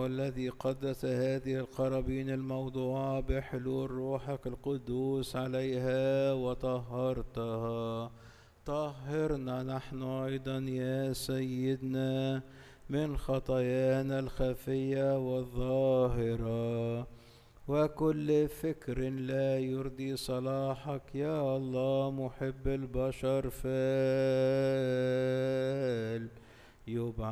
الله الذي قدس هذه القرابين الموضوعة بحلول روحك القدوس عليها وطهرتها، طهرنا نحن أيضا يا سيدنا من خطايانا الخفية والظاهرة وكل فكر لا يرضي صلاحك يا الله محب البشر فال يبعد